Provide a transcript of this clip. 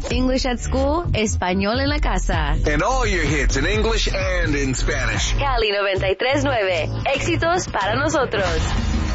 English at School, Español en la Casa. And all your hits in English and in Spanish. Cali 93.9. Éxitos para nosotros.